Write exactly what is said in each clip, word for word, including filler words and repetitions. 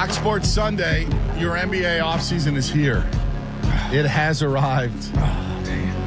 Fox Sports Sunday, your N B A offseason is here. It has arrived. Oh,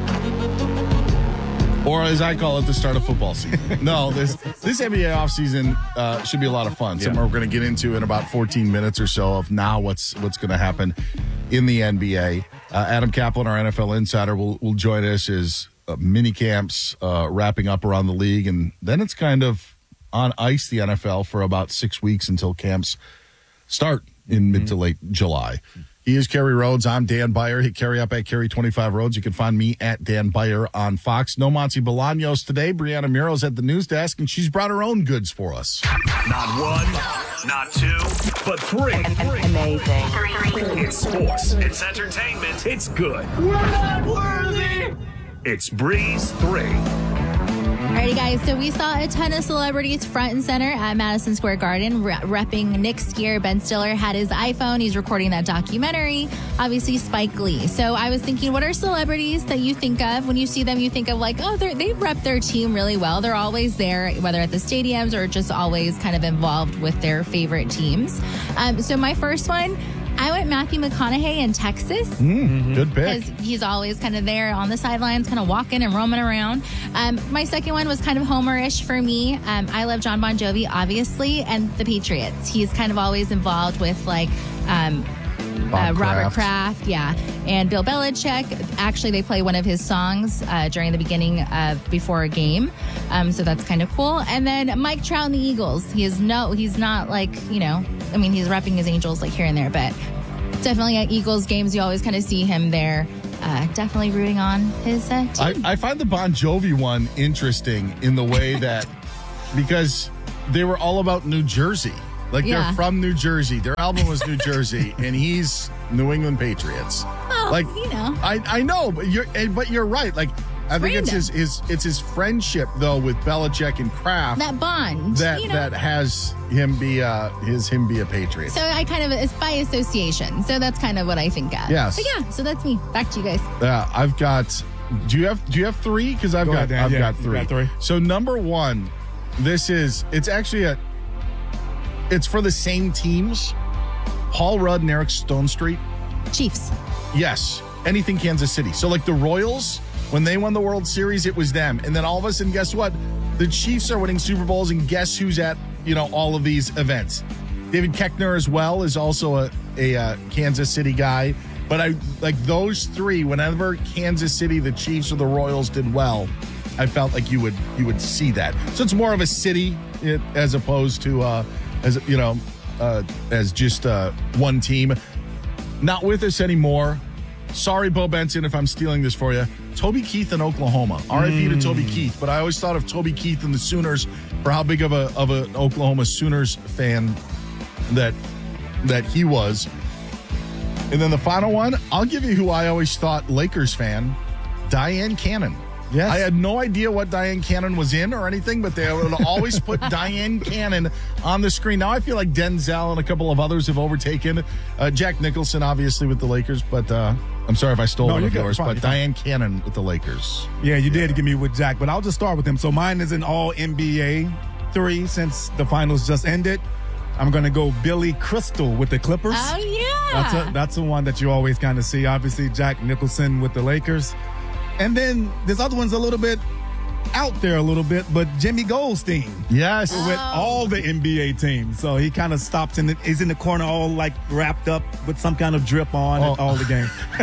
damn. Or as I call it, the start of football season. No, this this N B A offseason uh, should be a lot of fun. Yeah. Something we're going to get into in about fourteen minutes or so of now what's what's going to happen in the N B A. Uh, Adam Kaplan, our N F L insider, will, will join us as uh, mini camps uh, wrapping up around the league. And then it's kind of on ice, the N F L, for about six weeks until camps start in mm-hmm. mid to late July. He is Kerry Rhodes. I'm Dan Beyer. Hit Kerry up at Kerry twenty-five Rhodes. You can find me at Dan Beyer on Fox. No Monty Bolaños today. Brianna Muro's at the news desk, and she's brought her own goods for us. Not one, not two, but three. Amazing. It's sports. It's entertainment. It's good. We're not worthy. It's Breeze three. Alrighty, guys. So we saw a ton of celebrities front and center at Madison Square Garden, re- repping Nick Skier. Ben Stiller had his iPhone. He's recording that documentary. Obviously, Spike Lee. So I was thinking, what are celebrities that you think of when you see them? You think of like, oh, they rep their team really well. They're always there, whether at the stadiums or just always kind of involved with their favorite teams. Um, so my first one, I went Matthew McConaughey in Texas. Mm, good pick. Because he's always kind of there on the sidelines, kind of walking and roaming around. Um, my second one was kind of Homer-ish for me. Um, I love John Bon Jovi, obviously, and the Patriots. He's kind of always involved with, like, um, uh, Robert Kraft, yeah, and Bill Belichick. Actually, they play one of his songs uh, during the beginning of before a game, um, so that's kind of cool. And then Mike Trout and the Eagles. He is no, he's not like, you know, I mean, he's repping his Angels like here and there, but definitely at Eagles games, you always kind of see him there. Uh, definitely rooting on his uh, team. I, I find the Bon Jovi one interesting in the way that because they were all about New Jersey. Like, Yeah. they're from New Jersey. Their album was New Jersey, and he's New England Patriots. Well, like, you know. I, I know, but you're and- but you're right. Like, I think it's his, his it's his friendship though with Belichick and Kraft That bond. that you know? that has him be uh his him be a Patriot. So I kind of, it's by association. So that's kind of what I think of. Yes. But yeah, so that's me. Back to you guys. Yeah, I've got. Do you have Do you have three? Because I've Go got ahead, Dan. I've Yeah, got you three. got three. So number one, this is it's actually a. It's for the same teams. Paul Rudd and Eric Stonestreet. Chiefs. Yes, anything Kansas City. So like the Royals, when they won the World Series, it was them. And then all of a sudden, guess what? The Chiefs are winning Super Bowls, and guess who's at, you know, all of these events? David Koechner as well is also a, a uh, Kansas City guy. But I like those three, whenever Kansas City, the Chiefs, or the Royals did well, I felt like you would you would see that. So it's more of a city it, as opposed to, uh, as you know, uh, as just uh, one team. Not with us anymore. Sorry, Bo Benson, if I'm stealing this for you. Toby Keith in Oklahoma. R I P to Toby Keith. But I always thought of Toby Keith and the Sooners for how big of a of an Oklahoma Sooners fan that that he was. And then the final one, I'll give you who I always thought Lakers fan, Diane Cannon. Yes. I had no idea what Diane Cannon was in or anything, but they would always put Diane Cannon on the screen. Now I feel like Denzel and a couple of others have overtaken. Uh, Jack Nicholson, obviously, with the Lakers, but uh, I'm sorry if I stole No, one you're of good. yours, You're fine. but You're Diane Cannon with the Lakers. Yeah, you did give me with Jack, but I'll just start with him. So mine is an all N B A three since the finals just ended. I'm going to go Billy Crystal with the Clippers. Oh, yeah. That's a, that's the one that you always kind of see. Obviously, Jack Nicholson with the Lakers. And then this other one's a little bit out there a little bit, but Jimmy Goldstein. Yes. With all the N B A teams. So he kind of stops in the, he's in the corner all like wrapped up with some kind of drip on Oh. at all the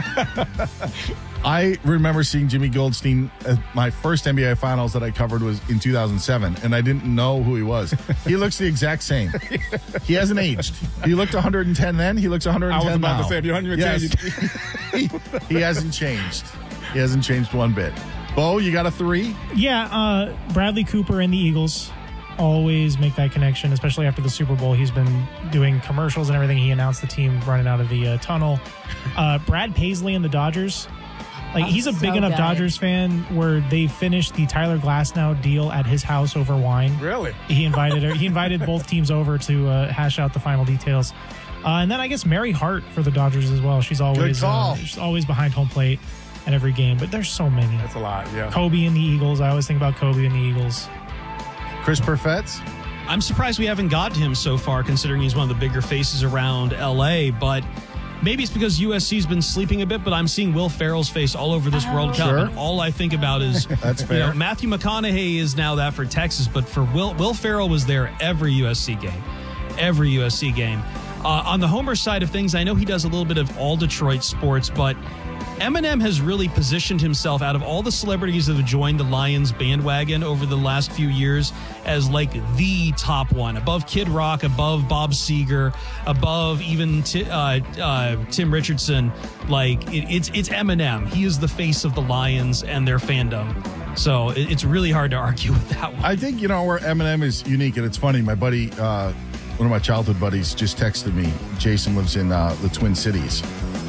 game. I remember seeing Jimmy Goldstein at my first N B A Finals that I covered was in two thousand seven, and I didn't know who he was. He looks the exact same. He hasn't aged. He looked one hundred ten then. He looks one hundred ten I was about now. to say, if you're one hundred ten, Yes. he, he hasn't changed. He hasn't changed one bit. Bo, you got a three? Yeah, uh, Bradley Cooper and the Eagles always make that connection, especially after the Super Bowl. He's been doing commercials and everything. He announced the team running out of the uh, tunnel. Uh, Brad Paisley and the Dodgers. Like, he's a so big enough good. Dodgers fan where they finished the Tyler Glasnow deal at his house over wine. Really? He invited he invited both teams over to uh, hash out the final details. Uh, and then I guess Mary Hart for the Dodgers as well. She's always Good call. uh, she's always behind home plate at every game. But there's so many. That's a lot, yeah. Kobe and the Eagles. I always think about Kobe and the Eagles. Chris Perfett? I'm surprised we haven't got to him so far, considering he's one of the bigger faces around L A, but maybe it's because U S C's been sleeping a bit, but I'm seeing Will Ferrell's face all over this World Cup, Sure. and all I think about is That's you fair. know, Matthew McConaughey is now that for Texas, but for Will Will Ferrell was there every U S C game, every U S C game. Uh, on the Homer side of things, I know he does a little bit of all Detroit sports, but Eminem has really positioned himself out of all the celebrities that have joined the Lions bandwagon over the last few years as like the top one, above Kid Rock, above Bob Seger, above even Ti- uh, uh, Tim Richardson. Like it, it's it's Eminem. He is the face of the Lions and their fandom. So it, it's really hard to argue with that one. I think, you know, where Eminem is unique, and it's funny. My buddy, uh, one of my childhood buddies, just texted me. Jason lives in uh, the Twin Cities,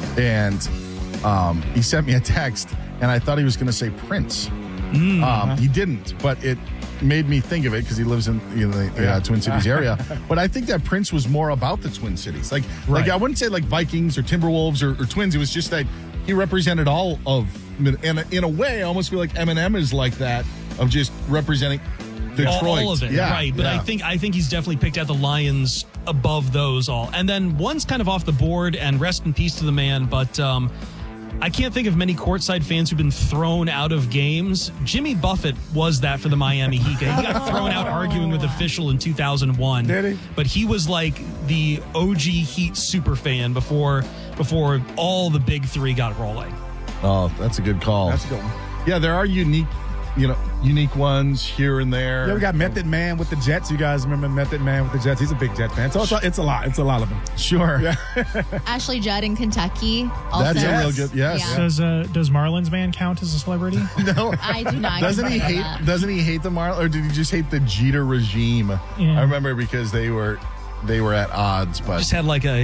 and um, he sent me a text, and I thought he was going to say Prince. Mm. Um, he didn't, but it made me think of it because he lives in you know, the uh, Twin Cities area. But I think that Prince was more about the Twin Cities. Like, Right. like I wouldn't say like Vikings or Timberwolves or, or Twins. It was just that he represented all of, and in a way, I almost feel like Eminem is like that, of just representing Detroit. All, all of it, yeah, right? But yeah. I think I think he's definitely picked out the Lions above those all. And then one's kind of off the board, and rest in peace to the man. But um, I can't think of many courtside fans who've been thrown out of games. Jimmy Buffett was that for the Miami Heat. He got thrown out arguing with official in two thousand one. Did he? But he was like the O G Heat super fan before before all the big three got rolling. Oh, that's a good call. That's a good one. Yeah, there are unique, you know, unique ones here and there. Yeah, we got Method Man with the Jets. You guys remember Method Man with the Jets? He's a big Jet fan. So it's a, it's a lot. It's a lot of them. Sure. Yeah. Ashley Judd in Kentucky. Also. That's a Yes. real good, yes. Yeah. Does uh, does Marlins man count as a celebrity? No. I do not. Doesn't he consider hate? that. Doesn't he hate the Marlins, or did he just hate the Jeter regime? Yeah. I remember because they were they were at odds, but Just had like a